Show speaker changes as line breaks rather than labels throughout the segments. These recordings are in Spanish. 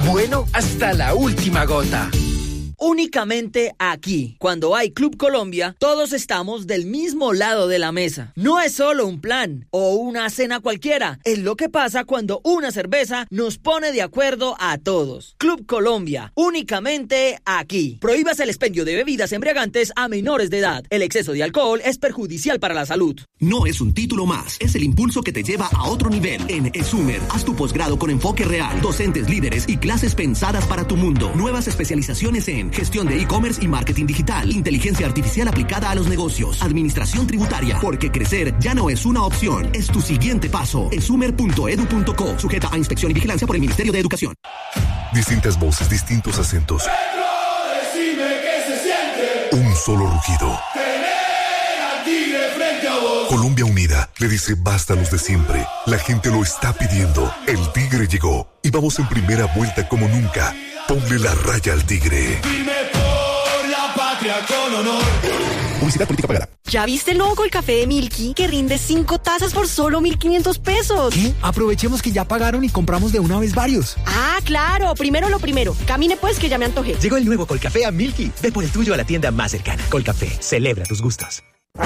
Bueno, hasta la última gota.
Únicamente aquí, cuando hay Club Colombia, todos estamos del mismo lado de la mesa. No es solo un plan o una cena cualquiera, es lo que pasa cuando una cerveza nos pone de acuerdo a todos. Club Colombia, únicamente aquí. Prohíbas el expendio de bebidas embriagantes a menores de edad. El exceso de alcohol es perjudicial para la salud.
No es un título más, es el impulso que te lleva a otro nivel. En ESUMER, haz tu posgrado con enfoque real, docentes líderes y clases pensadas para tu mundo. Nuevas especializaciones en gestión de e-commerce y marketing digital, inteligencia artificial aplicada a los negocios, administración tributaria, porque crecer ya no es una opción, es tu siguiente paso. esumer.edu.co, sujeta a inspección y vigilancia por el Ministerio de Educación.
Distintas voces, distintos acentos.
Pedro, decime qué se siente.
Un solo rugido.
Tener al tigre frente a vos.
Colombia unida le dice basta a los de siempre. La gente lo está pidiendo. El tigre llegó y vamos en primera vuelta como nunca. Ponle la raya al tigre.
Firme por la patria con honor.
Publicidad política pagada.
¿Ya viste el nuevo Colcafé de Milky que rinde 5 tazas por solo 1.500 pesos?
¿Qué? Aprovechemos que ya pagaron y compramos de una vez varios.
Ah, claro. Primero lo primero. Camine pues que ya me antojé.
Llegó el nuevo Colcafé a Milky. Ve por el tuyo a la tienda más cercana. Colcafé, celebra tus gustos.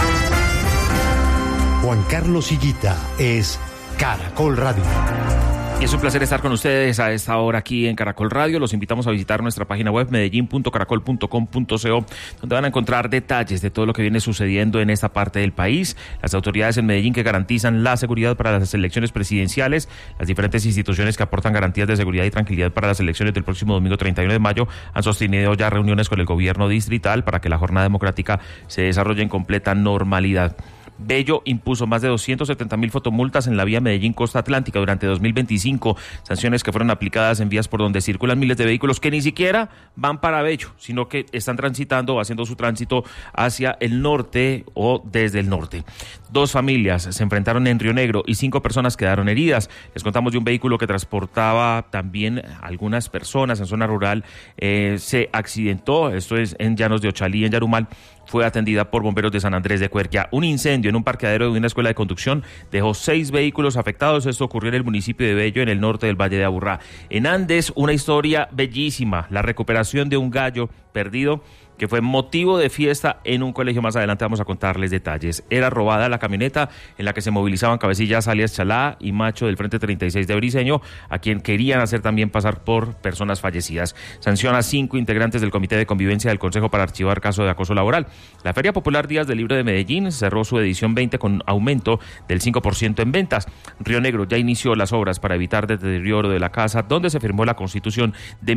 Juan Carlos Higuita es Caracol Radio.
Y es un placer estar con ustedes a esta hora aquí en Caracol Radio. Los invitamos a visitar nuestra página web medellin.caracol.com.co, donde van a encontrar detalles de todo lo que viene sucediendo en esta parte del país. Las autoridades en Medellín que garantizan la seguridad para las elecciones presidenciales, las diferentes instituciones que aportan garantías de seguridad y tranquilidad para las elecciones del próximo domingo 31 de mayo han sostenido ya reuniones con el gobierno distrital para que la jornada democrática se desarrolle en completa normalidad. Bello impuso más de 270.000 fotomultas en la vía Medellín-Costa Atlántica durante 2025, sanciones que fueron aplicadas en vías por donde circulan miles de vehículos que ni siquiera van para Bello, sino que están transitando o haciendo su tránsito hacia el norte o desde el norte. 2 familias se enfrentaron en Río Negro y 5 personas quedaron heridas. Les contamos de un vehículo que transportaba también algunas personas en zona rural, se accidentó, esto es en Llanos de Ochalí, en Yarumal. Fue atendida por bomberos de San Andrés de Cuerquia. Un incendio en un parqueadero de una escuela de conducción dejó 6 vehículos afectados. Esto ocurrió en el municipio de Bello, en el norte del Valle de Aburrá. En Andes, una historia bellísima, la recuperación de un gallo perdido que fue motivo de fiesta en un colegio. Más adelante vamos a contarles detalles. Era robada la camioneta en la que se movilizaban Cabecillas alias Chalá y Macho del Frente 36 de Briceño, a quien querían hacer también pasar por personas fallecidas. Sanciona a 5 integrantes del Comité de Convivencia del Consejo para archivar caso de acoso laboral. La Feria Popular Días del Libro de Medellín cerró su edición 20 con aumento del 5% en ventas. Río Negro ya inició las obras para evitar deterioro de la casa donde se firmó la Constitución de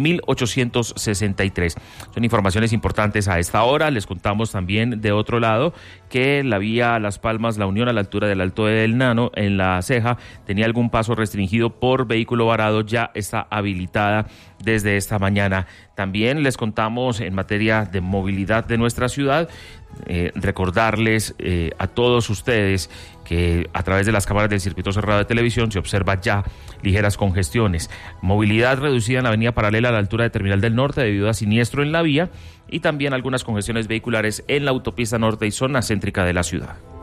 1863. Son informaciones importantes a esta hora. Les contamos también de otro lado que la vía Las Palmas, La Unión a la altura del Alto del Nano, en La Ceja, tenía algún paso restringido por vehículo varado, ya está habilitada desde esta mañana. También les contamos en materia de movilidad de nuestra ciudad, recordarles a todos ustedes que a través de las cámaras del circuito cerrado de televisión se observa ya ligeras congestiones. Movilidad reducida en la avenida paralela a la altura de Terminal del Norte debido a siniestro en la vía y también algunas congestiones vehiculares en la autopista norte y zona céntrica de la ciudad.